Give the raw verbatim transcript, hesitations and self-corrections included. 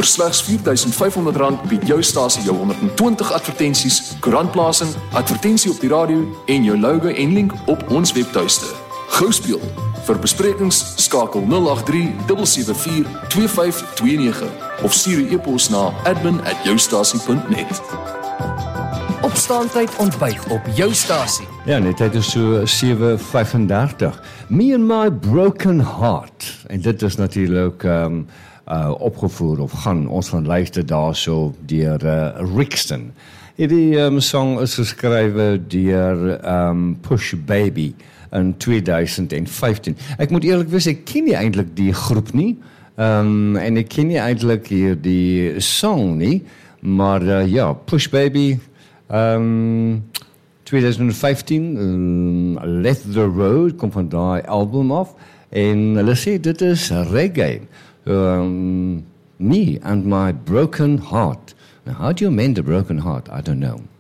Vir slegs vier duisend vyf honderd rand bied jou stasie jou honderd en twintig advertensies, koerantplasing, advertensie op die radio en jou logo en link op ons webtuiste. Gou speel. Vir besprekings skakel nul agt drie sewe sewe vier twee vyf twee nege of stuur 'n e-pos na admin at joustasie punt net. Opstaantyd ontbyt op jou stasie. Ja, net tyd is so sewe vyf en dertig. Me and my broken heart. En dit is natuurlik um, uh, opgevoer of gaan, ons gaan luister daarso deur uh, Rixton. Hierdie um, song is geskrywe deur um, Push Baby in twee duisend vyftien. Ek moet eerlik wees, ek ken nie eintlik die groep nie, um, en ek ken nie eintlik hier die song nie, maar uh, ja, Push Baby, um, twee duisend vyftien, um, Let the Road, kom van daai album af, en hulle sê dit is reggae, um, Me and My Broken Heart. Now, how do you mend a broken heart? I don't know.